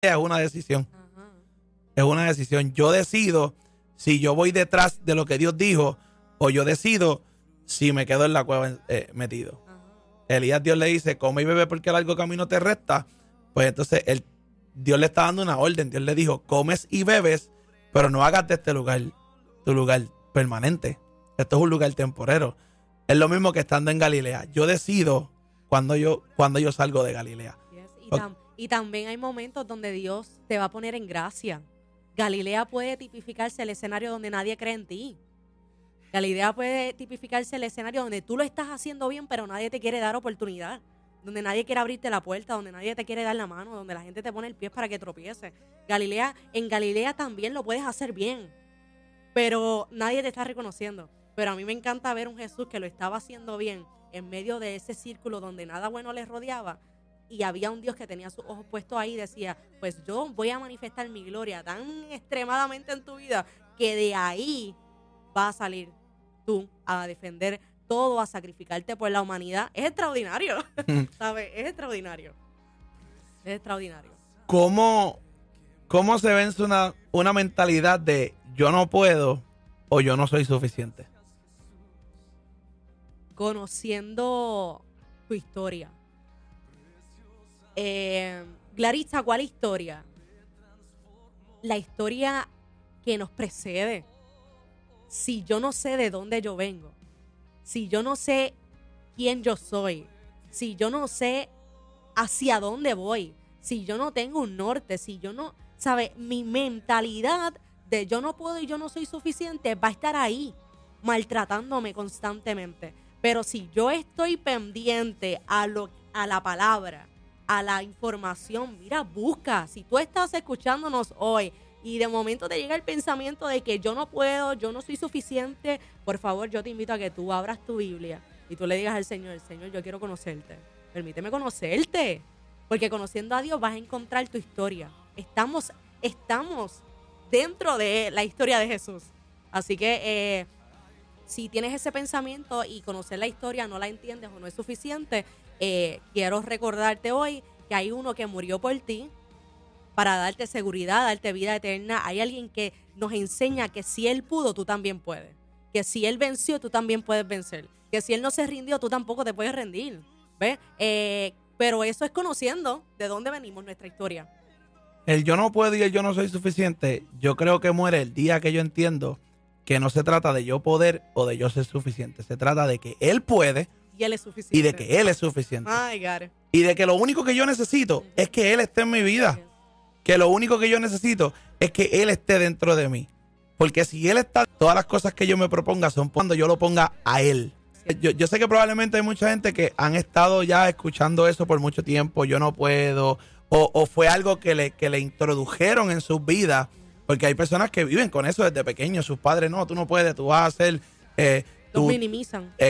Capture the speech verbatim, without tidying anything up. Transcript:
es una decisión. Ajá. Es una decisión. Yo decido si yo voy detrás de lo que Dios dijo o yo decido si me quedo en la cueva eh, metido. Ajá. Elías, Dios le dice, come y bebe porque el largo camino te resta. Pues entonces él, Dios le está dando una orden. Dios le dijo, comes y bebes, pero no hagas de este lugar tu lugar permanente. Esto es un lugar temporero. Es lo mismo que estando en Galilea. Yo decido cuando yo, cuando yo salgo de Galilea. Yes. Y, tam- y también hay momentos donde Dios te va a poner en gracia. Galilea puede tipificarse el escenario donde nadie cree en ti. Galilea puede tipificarse el escenario donde tú lo estás haciendo bien, pero nadie te quiere dar oportunidad. Donde nadie quiere abrirte la puerta, donde nadie te quiere dar la mano, donde la gente te pone el pie para que tropieces. Galilea, en Galilea también lo puedes hacer bien, pero nadie te está reconociendo. Pero a mí me encanta ver un Jesús que lo estaba haciendo bien en medio de ese círculo donde nada bueno les rodeaba, y había un Dios que tenía sus ojos puestos ahí y decía, pues yo voy a manifestar mi gloria tan extremadamente en tu vida que de ahí va a salir tú a defender todo, a sacrificarte por la humanidad. Es extraordinario, ¿sabes? Es extraordinario. Es extraordinario. ¿Cómo, cómo se vence una, una mentalidad de yo no puedo o yo no soy suficiente? Conociendo tu historia. Eh, Clarissa, ¿cuál historia? La historia que nos precede. Si yo no sé de dónde yo vengo, si yo no sé quién yo soy, si yo no sé hacia dónde voy, si yo no tengo un norte, si yo no, ¿sabe? Mi mentalidad de yo no puedo y yo no soy suficiente va a estar ahí, maltratándome constantemente. Pero si yo estoy pendiente a, lo, a la palabra, a la información, mira, busca. Si tú estás escuchándonos hoy y de momento te llega el pensamiento de que yo no puedo, yo no soy suficiente, por favor, yo te invito a que tú abras tu Biblia y tú le digas al Señor, Señor, yo quiero conocerte. Permíteme conocerte, porque conociendo a Dios vas a encontrar tu historia. Estamos, estamos dentro de la historia de Jesús. Así que eh, si tienes ese pensamiento y conocer la historia no la entiendes o no es suficiente, eh, quiero recordarte hoy que hay uno que murió por ti para darte seguridad, darte vida eterna. Hay alguien que nos enseña que si Él pudo, tú también puedes. Que si Él venció, tú también puedes vencer. Que si Él no se rindió, tú tampoco te puedes rendir. ¿Ves? Eh, pero eso es conociendo de dónde venimos, nuestra historia. El yo no puedo y el yo no soy suficiente, yo creo que muere el día que yo entiendo que no se trata de yo poder o de yo ser suficiente. Se trata de que Él puede Y Él es suficiente. y de que Él es suficiente. My God. Y de que lo único que yo necesito es que Él esté en mi vida. Que lo único que yo necesito es que Él esté dentro de mí. Porque si Él está, todas las cosas que yo me proponga son cuando yo lo ponga a Él. Yo, yo sé que probablemente hay mucha gente que han estado ya escuchando eso por mucho tiempo. Yo no puedo. O, o fue algo que le, que le introdujeron en sus vidas. Porque hay personas que viven con eso desde pequeños. Sus padres, no, tú no puedes, tú vas a hacer... Eh, Los tú, minimizan.